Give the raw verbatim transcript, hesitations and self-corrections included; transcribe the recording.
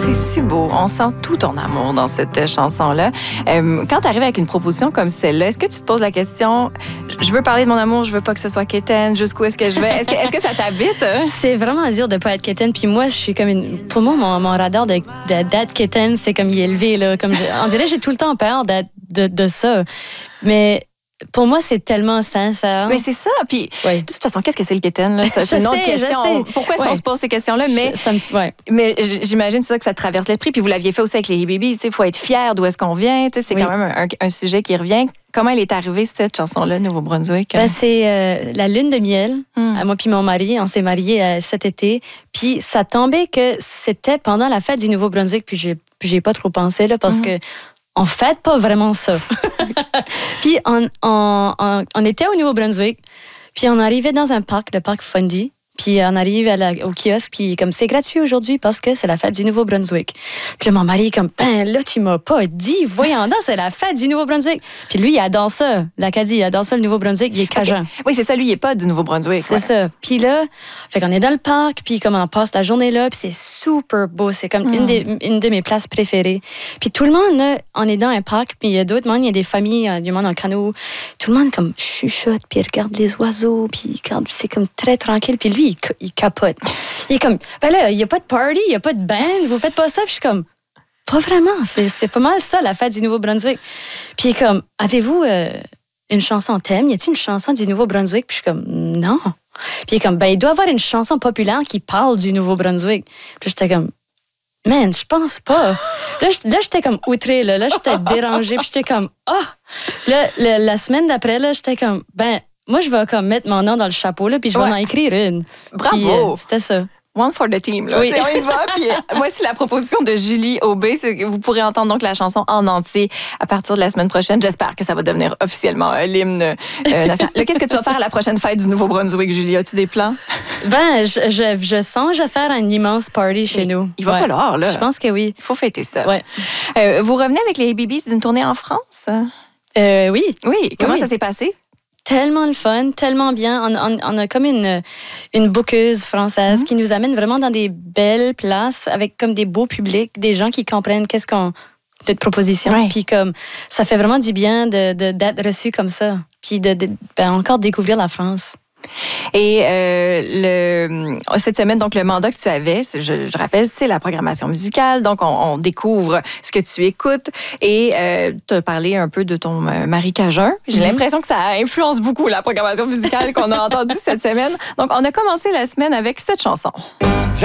C'est si beau. On sent tout ton amour dans cette chanson-là. Euh, quand tu arrives avec une proposition comme celle-là, est-ce que tu te poses la question, je veux parler de mon amour, je veux pas que ce soit quétaine, jusqu'où est-ce que je vais? Est-ce que, est-ce que ça t'habite? C'est vraiment dur de pas être quétaine. Puis moi, je suis comme une... Pour moi, mon, mon radar de, de, d'être quétaine, c'est comme il est élevé. Là. Comme je... On dirait que j'ai tout le temps peur d'être, de, de ça. Mais... Pour moi, c'est tellement sincère. Mais c'est ça. Puis, ouais. de toute façon, qu'est-ce que c'est le quétaine? Là? Ça, c'est je une autre sais, question. je sais. Pourquoi est-ce ouais. qu'on se pose ces questions-là? Mais, ça me... ouais. mais j'imagine c'est ça que ça te traverse l'esprit. Puis vous l'aviez fait aussi avec les Babies. Il faut être fier d'où est-ce qu'on vient. C'est oui. quand même un, un sujet qui revient. Comment elle est arrivée, cette chanson-là, Nouveau-Brunswick? Ben, c'est euh, la lune de miel. Mm. Moi puis mon mari, on s'est mariés euh, cet été. Puis ça tombait que c'était pendant la fête du Nouveau-Brunswick. Puis j'ai, puis j'ai pas trop pensé, là, parce mm. que on fête pas vraiment ça. Puis on, on, on, on était au Nouveau-Brunswick, puis on arrivait dans un parc, le parc Fundy. Puis on arrive à la, au kiosque, puis comme c'est gratuit aujourd'hui parce que c'est la fête du Nouveau-Brunswick. Puis là, mon mari est comme, ben là, tu m'as pas dit, voyons donc, c'est la fête du Nouveau-Brunswick. Puis lui, il adore ça, l'Acadie, il adore ça, le Nouveau-Brunswick, il est cajun. Que, oui, c'est ça, lui, il est pas du Nouveau-Brunswick. C'est ouais. ça. Puis là, fait qu'on est dans le parc, puis comme on passe la journée là, puis c'est super beau, c'est comme mm. une, des, une de mes places préférées. Puis tout le monde, là, on est dans un parc, puis il y a d'autres monde, il y a des familles, il y a du monde en canot. Tout le monde comme chuchote, puis regarde les oiseaux, puis regarde, c'est comme très tranquille. Puis lui, il, il capote. Il est comme, ben là, il n'y a pas de party, il n'y a pas de band, vous faites pas ça. Puis je suis comme, pas vraiment, c'est, c'est pas mal ça, la fête du Nouveau-Brunswick. Puis il est comme, avez-vous euh, une chanson thème? Y a-t-il une chanson du Nouveau-Brunswick? Puis je suis comme, non. Puis il est comme, ben il doit y avoir une chanson populaire qui parle du Nouveau-Brunswick. Puis j'étais comme, man, je pense pas. Là, là j'étais comme outrée, là, là j'étais dérangée, puis j'étais comme, ah! Oh! Là, la, la semaine d'après, là, j'étais comme, ben, moi, je vais comme mettre mon nom dans le chapeau, là, puis je vais ouais. en écrire une. Bravo! Puis, euh, c'était ça. One for the team, là. Oui. On y va. Puis voici la proposition de Julie Aubé. C'est que vous pourrez entendre donc la chanson en entier à partir de la semaine prochaine. J'espère que ça va devenir officiellement euh, l'hymne euh, national. Là, qu'est-ce que tu vas faire à la prochaine fête du Nouveau-Brunswick, Julie? As-tu des plans? Ben, je, je, je songe à faire un immense party chez nous. Il va ouais. falloir, là. Je pense que oui. Il faut fêter ça. Ouais. Euh, vous revenez avec les Babies d'une tournée en France? Euh, oui. Oui. Comment oui. ça s'est passé? Tellement le fun, tellement bien. On, on, on a comme une, une bookeuse française mm-hmm. qui nous amène vraiment dans des belles places avec comme des beaux publics, des gens qui comprennent qu'est-ce qu'on... de propositions. Ouais. Puis comme, ça fait vraiment du bien de, de, d'être reçu comme ça. Puis de, de ben, encore découvrir la France. Et euh, le, cette semaine, donc le mandat que tu avais, je, je rappelle, c'est la programmation musicale. Donc, on, on découvre ce que tu écoutes. Et euh, tu as parlé un peu de ton mari cajun. J'ai mm-hmm. l'impression que ça influence beaucoup la programmation musicale qu'on a entendue cette semaine. Donc, on a commencé la semaine avec cette chanson.